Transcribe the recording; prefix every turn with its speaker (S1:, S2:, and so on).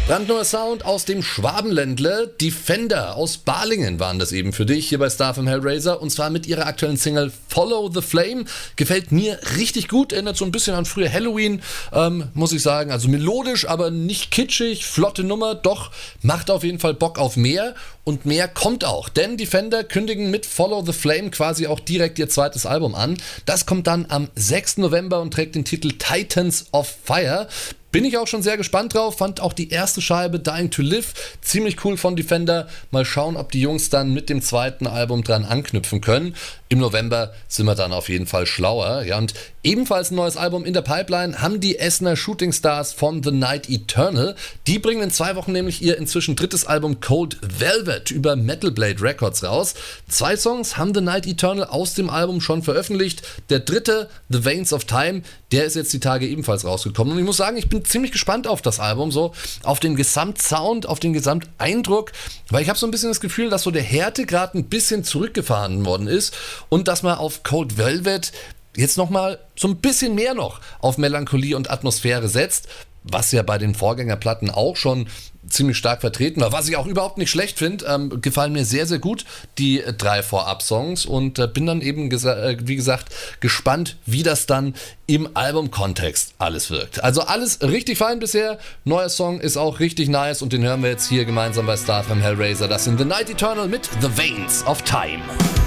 S1: Brandneuer Sound aus dem Schwabenländle. Defender aus Balingen waren das eben für dich hier bei Star vom Hellraiser. Und zwar mit ihrer aktuellen Single Follow the Flame. Gefällt mir richtig gut. Erinnert so ein bisschen an früher Halloween, muss ich sagen. Also melodisch, aber nicht kitschig. Flotte Nummer. Doch macht auf jeden Fall Bock auf mehr. Und mehr kommt auch. Denn Defender kündigen mit Follow the Flame quasi auch direkt ihr zweites Album an. Das kommt dann am 6. November und trägt den Titel Titans of Fire. Bin ich auch schon sehr gespannt drauf, fand auch die erste Scheibe Dying to Live ziemlich cool von Defender. Mal schauen, ob die Jungs dann mit dem zweiten Album dran anknüpfen können. Im November sind wir dann auf jeden Fall schlauer. Ja, und ebenfalls ein neues Album in der Pipeline haben die Essener Shooting Stars von The Night Eternal. Die bringen in 2 Wochen nämlich ihr inzwischen drittes Album Cold Velvet über Metal Blade Records raus. 2 Songs haben The Night Eternal aus dem Album schon veröffentlicht. Der dritte, The Veins of Time, der ist jetzt die Tage ebenfalls rausgekommen. Und ich muss sagen, ich bin ziemlich gespannt auf das Album, so auf den Gesamtsound, auf den Gesamteindruck, weil ich habe so ein bisschen das Gefühl, dass so der Härtegrad ein bisschen zurückgefahren worden ist und dass man auf Cold Velvet jetzt nochmal so ein bisschen mehr noch auf Melancholie und Atmosphäre setzt, was ja bei den Vorgängerplatten auch schon ziemlich stark vertreten war, was ich auch überhaupt nicht schlecht finde. Gefallen mir sehr, sehr gut, die 3 Vorab-Songs, und bin dann eben, wie gesagt, gespannt, wie das dann im Albumkontext alles wirkt. Also alles richtig fein bisher. Neuer Song ist auch richtig nice und den hören wir jetzt hier gemeinsam bei Star vom Hellraiser. Das sind The Night Eternal mit The Veins of Time.